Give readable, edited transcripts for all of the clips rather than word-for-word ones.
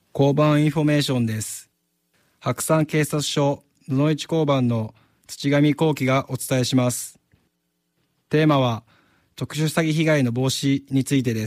交番インフォメーションです。白山警察署野々市交番の土上幸喜がお伝えします。テーマは特殊詐欺被害の防止についてです。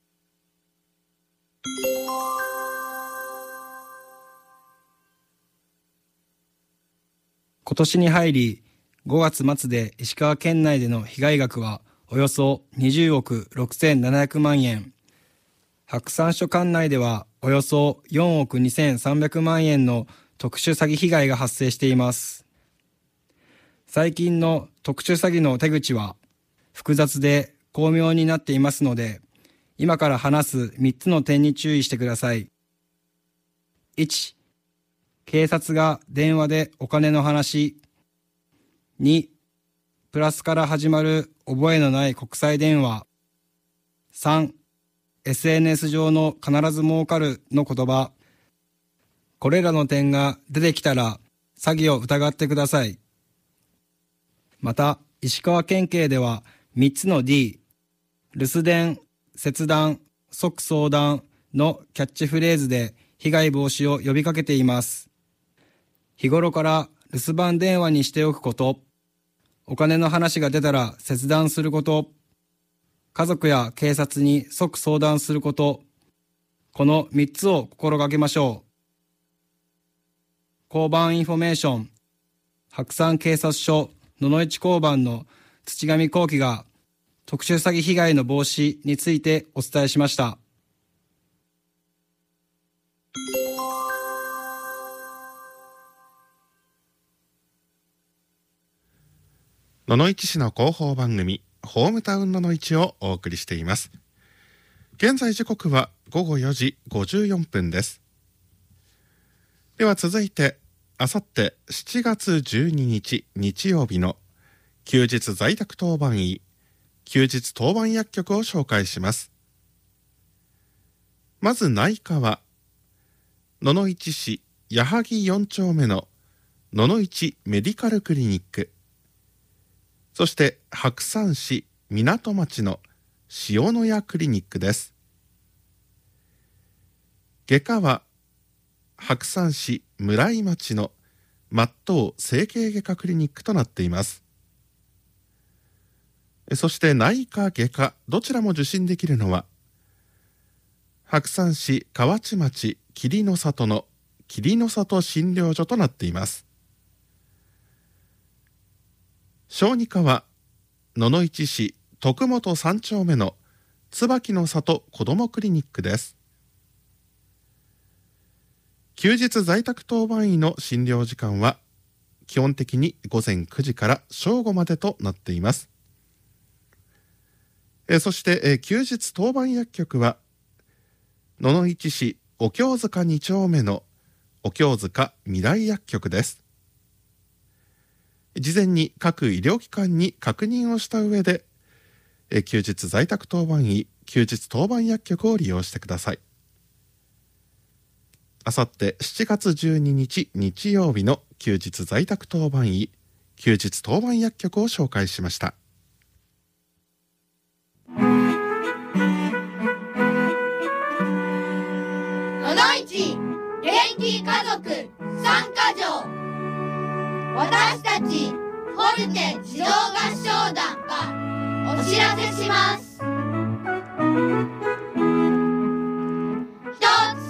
今年に入り5月末で石川県内での被害額はおよそ20億6700万円。白山署管内ではおよそ4億2300万円の特殊詐欺被害が発生しています。最近の特殊詐欺の手口は複雑で巧妙になっていますので、今から話す3つの点に注意してください。1、警察が電話でお金の話。2、プラスから始まる覚えのない国際電話。3、SNS 上の必ず儲かるの言葉。これらの点が出てきたら詐欺を疑ってください。また、石川県警では3つの D、留守電、切断、即相談のキャッチフレーズで被害防止を呼びかけています。日頃から留守番電話にしておくこと、お金の話が出たら切断すること、家族や警察に即相談すること、この3つを心がけましょう。交番インフォメーション、白山警察署野々市交番の土上幸喜が特殊詐欺被害の防止についてお伝えしました。 野々市市の広報番組ホームタウン野々市をお送りしています。現在時刻は午後4時54分です。では続いて、あさって7月12日日曜日の休日在宅当番医、休日当番薬局を紹介します。まず内科は、野々市市矢作4丁目の野々市メディカルクリニック、そして白山市港町の塩の屋クリニックです。外科は白山市村井町の松東整形外科クリニックとなっています。そして内科外科どちらも受診できるのは白山市河内町霧の里の霧の里診療所となっています。小児科は野々市市徳本3丁目の椿の里こどもクリニックです。休日在宅当番医の診療時間は基本的に午前9時から正午までとなっています。そして、休日当番薬局は野々市市お経塚2丁目のお経塚未来薬局です。事前に各医療機関に確認をした上で、休日在宅当番医、休日当番薬局を利用してください。あさって7月12日日曜日の休日在宅当番医、休日当番薬局を紹介しました。 野々市元気家族参加条、私たちホルテ指導合唱団がお知らせします。